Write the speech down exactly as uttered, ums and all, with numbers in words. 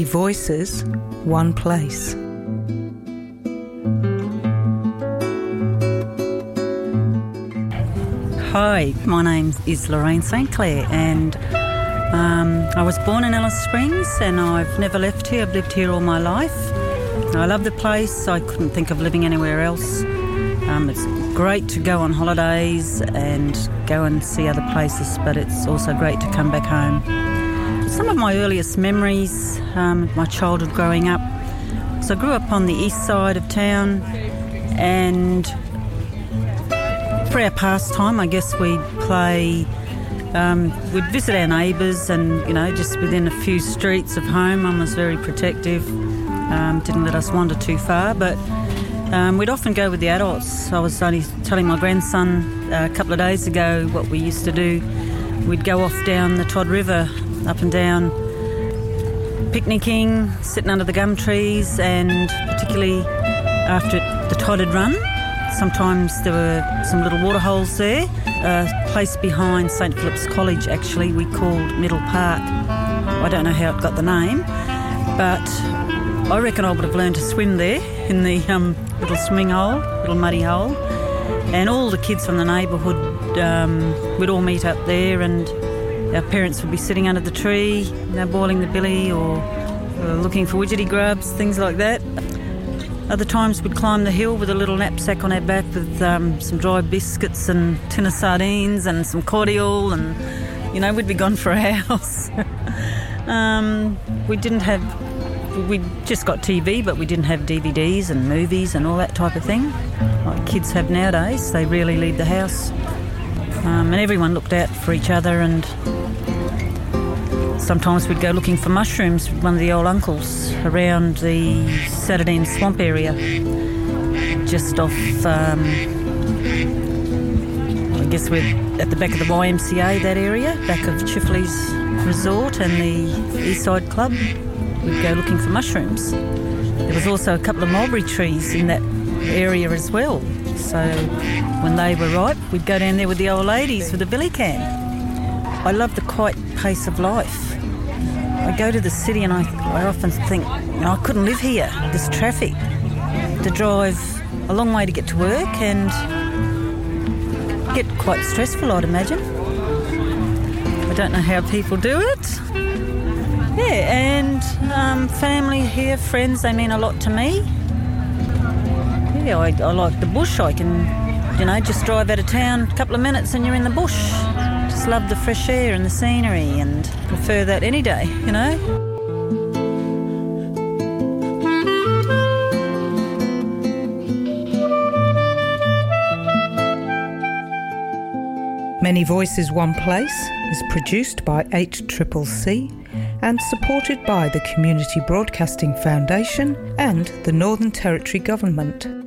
Many voices, one place. Hi, my name is Lorraine Saint Clair, and um, I was born in Alice Springs, and I've never left here. I've lived here all my life. I love the place. I couldn't think of living anywhere else. Um, it's great to go on holidays and go and see other places, but it's also great to come back home. Some of my earliest memories, um, my childhood growing up. So I grew up on the east side of town, and for our pastime, I guess we'd play, um, we'd visit our neighbours, and, you know, just within a few streets of home. Mum was very protective, um, didn't let us wander too far, but um, we'd often go with the adults. I was only telling my grandson uh, a couple of days ago what we used to do. We'd go off down the Todd River, up and down, picnicking, sitting under the gum trees, and particularly after the tide had run, sometimes there were some little water holes there. A place behind St Philip's College, actually, we called Middle Park. I don't know how it got the name, but I reckon I would have learned to swim there in the um, little swimming hole, little muddy hole. And all the kids from the neighbourhood um, would all meet up there, and our parents would be sitting under the tree, you know, boiling the billy or, or looking for widgety grubs, things like that. Other times we'd climb the hill with a little knapsack on our back with um, some dry biscuits and tin of sardines and some cordial, and, you know, we'd be gone for a house. um, we didn't have, we just got T V, but we didn't have D V Ds and movies and all that type of thing like kids have nowadays. They rarely leave the house. Um, and everyone looked out for each other, and sometimes we'd go looking for mushrooms with one of the old uncles around the Saturday Swamp area, just off, um, I guess we're at the back of the Y M C A, that area, back of Chifley's Resort and the East Side Club. We'd go looking for mushrooms. There was also a couple of mulberry trees in that area as well. So when they were ripe, we'd go down there with the old ladies with a billy can. I love the quiet pace of life. I go to the city and I, I often think, you know, I couldn't live here. This traffic, to drive a long way to get to work, and get quite stressful, I'd imagine. I don't know how people do it. Yeah, and um, family here, friends, they mean a lot to me. Yeah, I, I like the bush. I can, you know, just drive out of town a couple of minutes and you're in the bush. Just love the fresh air and the scenery, and prefer that any day, you know. Many Voices, One Place is produced by H C C C and supported by the Community Broadcasting Foundation and the Northern Territory Government.